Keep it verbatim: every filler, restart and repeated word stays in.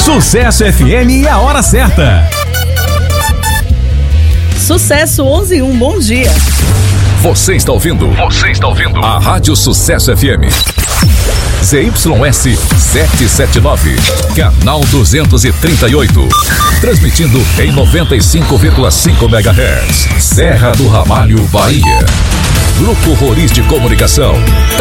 Sucesso F M e a hora certa. Sucesso onze e um, bom dia. Você está ouvindo? Você está ouvindo? A Rádio Sucesso F M. Z Y S setecentos e setenta e nove, canal duzentos e trinta e oito. Transmitindo em noventa e cinco vírgula cinco megahertz. Serra do Ramalho, Bahia. Grupo Roriz de Comunicação.